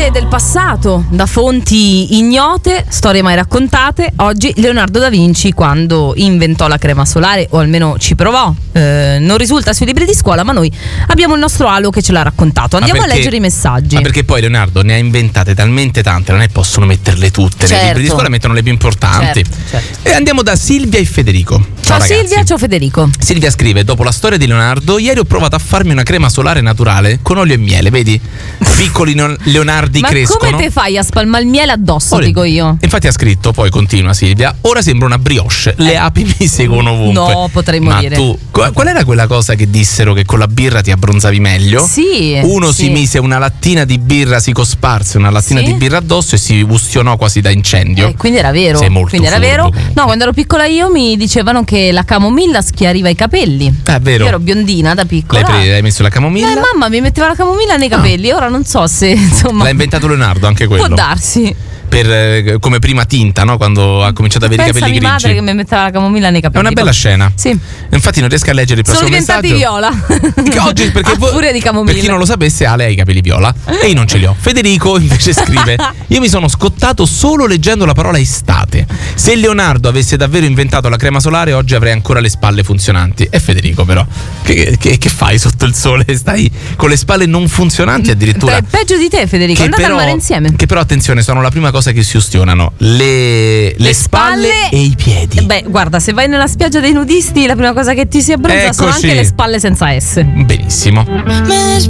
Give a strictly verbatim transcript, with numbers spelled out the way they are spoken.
Storie del passato, da fonti ignote, storie mai raccontate. Oggi Leonardo da Vinci, quando inventò la crema solare, o almeno ci provò, eh, non risulta sui libri di scuola, ma noi abbiamo il nostro alo che ce l'ha raccontato. Andiamo perché, a leggere i messaggi. Ma perché poi Leonardo ne ha inventate talmente tante, non è possono metterle tutte. Certo. Nei libri di scuola mettono le più importanti. Certo, certo. E andiamo da Silvia e Federico. Ciao, ciao Silvia, ragazzi. ciao Federico. Silvia scrive: dopo la storia di Leonardo, ieri ho provato a farmi una crema solare naturale con olio e miele. Vedi? Piccoli non- Leonardi Ma crescono. come te fai a spalmare il miele addosso, Ora- dico io? Infatti ha scritto, poi continua Silvia: ora sembra una brioche, le api mi seguono ovunque. No, potrei Ma morire. tu, qual qual era quella cosa che dissero che con la birra ti abbronzavi meglio? Sì. Uno sì. si mise una lattina di birra, si cosparse una lattina Sì. di birra addosso e si ustionò quasi da incendio. Eh, quindi era vero. Sei molto quindi era furbo, vero. comunque. No, quando ero piccola io mi dicevano che la camomilla schiariva i capelli. Ah, è vero. Io ero biondina da piccola. L'hai, pre- hai messo la camomilla? Eh, mamma mi metteva la camomilla nei capelli. Ora non so se insomma. L'ha inventato Leonardo anche quello. Può darsi. Per, eh, come prima tinta, no? Quando ha cominciato ad avere i Pensa capelli a mia grigi. madre che mi metteva la camomilla nei È capelli. una bella scena. Sì. Infatti non riesco a leggere il Sono prossimo diventati messaggio. viola. Che oggi perché A voi- furia di camomilla. per chi non lo sapesse, Ale ha i capelli viola e io non ce li ho. Federico invece scrive: io mi sono scottato solo leggendo la parola estate. Se Leonardo avesse davvero inventato la crema solare, oggi avrei ancora le spalle funzionanti. E Federico però che, che, che fai sotto il sole? Stai con le spalle non funzionanti addirittura. È peggio di te, Federico. Che Andate però, al mare insieme. che però attenzione, sono la prima cosa che si ustionano le, le, spalle, e i piedi. Beh, guarda, se vai nella spiaggia dei nudisti, la prima cosa che ti si abbronza sono Eccoci. anche le spalle senza S. Benissimo.